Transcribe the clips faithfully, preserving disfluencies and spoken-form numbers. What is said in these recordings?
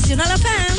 Nasional F M.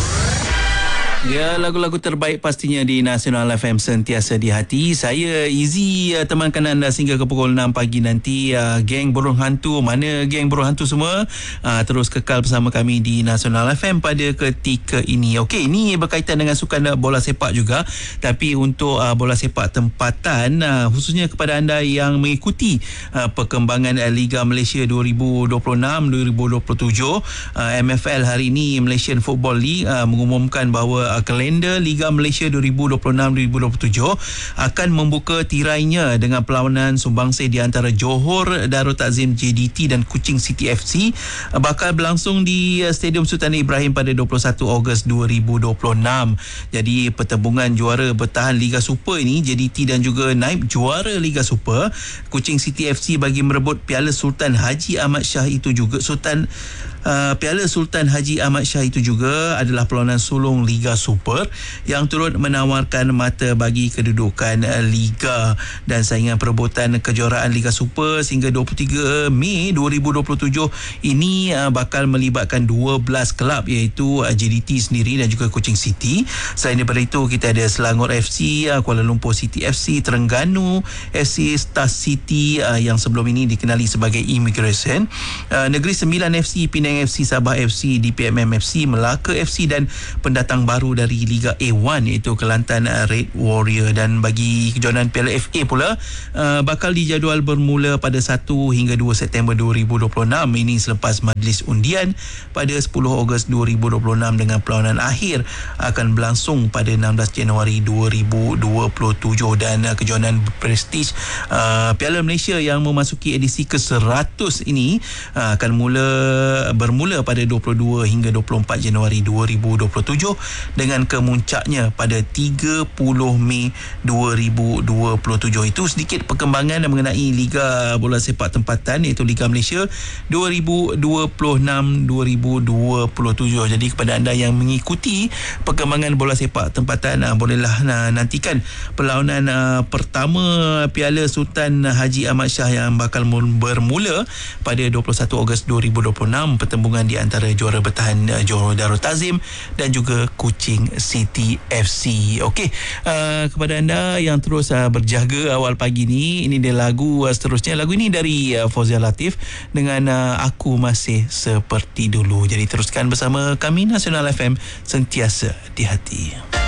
Ya, lagu-lagu terbaik pastinya di Nasional F M, sentiasa di hati. Saya Izzy, uh, temankan anda sehingga ke pukul enam pagi nanti. Uh, geng Burung Hantu, mana geng Burung Hantu semua? Uh, terus kekal bersama kami di Nasional F M pada ketika ini. Okey, ini berkaitan dengan sukan bola sepak juga. Tapi untuk uh, bola sepak tempatan, uh, khususnya kepada anda yang mengikuti uh, perkembangan uh, Liga Malaysia dua ribu dua puluh enam dua ribu dua puluh tujuh, uh, M F L hari ini, Malaysian Football League, uh, mengumumkan bahawa kalender Liga Malaysia dua ribu dua puluh enam dua ribu dua puluh tujuh akan membuka tirainya dengan perlawanan sumbangsih di antara Johor Darul Takzim J D T dan Kuching City F C, bakal berlangsung di Stadium Sultan Ibrahim pada dua puluh satu Ogos dua ribu dua puluh enam. Jadi pertembungan juara bertahan Liga Super ini, J D T dan juga naib juara Liga Super Kuching City F C bagi merebut Piala Sultan Haji Ahmad Shah itu juga Sultan uh, Piala Sultan Haji Ahmad Shah itu juga adalah perlawanan sulung Liga Super yang turut menawarkan mata bagi kedudukan Liga. Dan saingan perebutan kejuaraan Liga Super sehingga dua puluh tiga Mei dua ribu dua puluh tujuh ini bakal melibatkan dua belas kelab, iaitu J D T sendiri dan juga Kuching City. Selain daripada itu, kita ada Selangor F C, Kuala Lumpur City F C, Terengganu F C, Star City yang sebelum ini dikenali sebagai Immigration, Negeri Sembilan F C, Penang F C, Sabah F C, D P M M F C, Melaka F C dan pendatang baru dari Liga A satu, iaitu Kelantan Red Warrior. Dan bagi kejohanan Piala F A pula, uh, bakal dijadual bermula pada satu hingga dua September dua ribu dua puluh enam, ini selepas majlis undian pada sepuluh Ogos dua ribu dua puluh enam, dengan perlawanan akhir akan berlangsung pada enam belas Januari dua ribu dua puluh tujuh. Dan uh, kejohanan prestij uh, Piala Malaysia yang memasuki edisi ke seratus ini uh, akan mula bermula pada dua puluh dua hingga dua puluh empat Januari dua ribu dua puluh tujuh dengan kemuncaknya pada tiga puluh Mei dua ribu dua puluh tujuh. Itu sedikit perkembangan mengenai Liga Bola Sepak Tempatan, iaitu Liga Malaysia dua ribu dua puluh enam dua ribu dua puluh tujuh. Jadi kepada anda yang mengikuti perkembangan bola sepak tempatan, uh, bolehlah uh, nantikan perlawanan uh, pertama Piala Sultan Haji Ahmad Shah yang bakal bermula pada dua puluh satu Ogos dua ribu dua puluh enam, pertembungan di antara juara bertahan uh, Johor Darul Takzim dan juga Kuching City F C. Okey, uh, kepada anda yang terus uh, berjaga awal pagi ni, ini dia lagu uh, seterusnya. Lagu ini dari uh, Fauzia Latif dengan uh, Aku Masih Seperti Dulu. Jadi teruskan bersama kami, Nasional F M, sentiasa di hati.